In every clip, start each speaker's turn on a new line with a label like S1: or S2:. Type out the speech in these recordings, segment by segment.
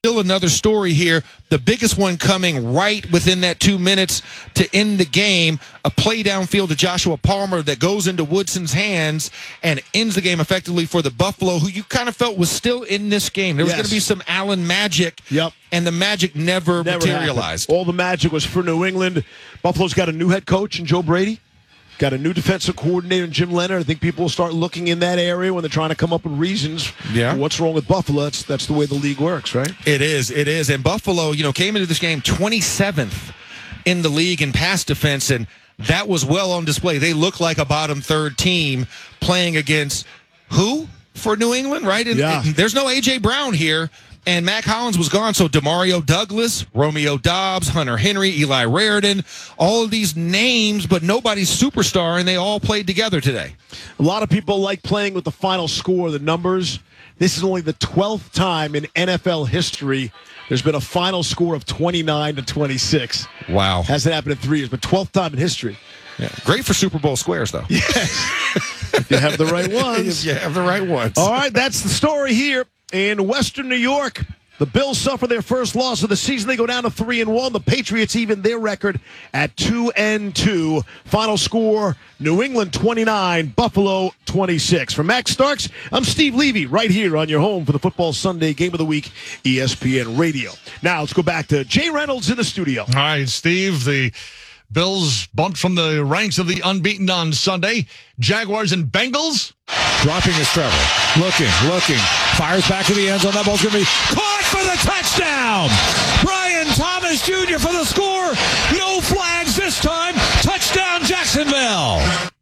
S1: still another story here. The biggest one coming right within that 2 minutes to end the game. A play downfield to Joshua Palmer that goes into Woodson's hands and ends the game effectively for the Buffalo, who you kind of felt was still in this game. There was going to be some Allen magic, and the magic never materialized.
S2: Happened. All the magic was for New England. Buffalo's got a new head coach in Joe Brady. Got a new defensive coordinator in Jim Leonard. I think people will start looking in that area when they're trying to come up with reasons for what's wrong with Buffalo. That's the way the league works, right?
S1: It is. And Buffalo, came into this game 27th in the league in pass defense, and that was well on display. They look like a bottom third team playing against who for New England, right? And there's no A.J. Brown here. And Mac Hollins was gone, so Demario Douglas, Romeo Doubs, Hunter Henry, Eli Raridan, all of these names, but nobody's superstar, and they all played together today.
S2: A lot of people like playing with the final score, the numbers. This is only the 12th time in NFL history there's been a final score of 29-26.
S1: Wow.
S2: Hasn't happened in 3 years, but 12th time in history.
S1: Yeah. Great for Super Bowl squares, though.
S2: Yes. If you have the right ones.
S1: If you have the right ones.
S2: All right, that's the story here. In Western New York, the Bills suffer their first loss of the season. They go down to 3-1. The Patriots even their record at 2-2. Final score, New England 29, Buffalo 26. For Max Starks, I'm Steve Levy, right here on your home for the Football Sunday Game of the Week, ESPN Radio. Now let's go back to Jay Reynolds in the studio.
S3: All right, Steve, the Bills bumped from the ranks of the unbeaten on Sunday. Jaguars and Bengals.
S4: Dropping his Trevor. Looking. Fires back to the end zone. That ball's going to be caught for the touchdown. Brian Thomas Jr. for the score. No flags this time. Touchdown, Jacksonville.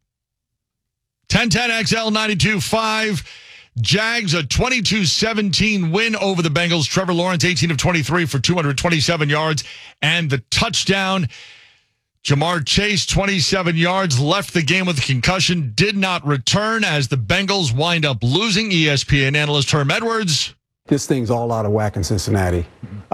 S3: 10-10 XL 92.5. Jags, a 22-17 win over the Bengals. Trevor Lawrence, 18 of 23 for 227 yards and the touchdown. Jamar Chase, 27 yards, left the game with a concussion, did not return as the Bengals wind up losing. ESPN analyst Herm Edwards.
S5: This thing's all out of whack in Cincinnati.